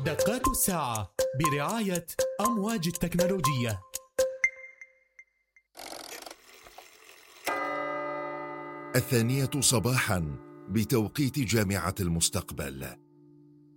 دقات الساعة برعاية أمواج التكنولوجية. 2:00 صباحا بتوقيت جامعة المستقبل.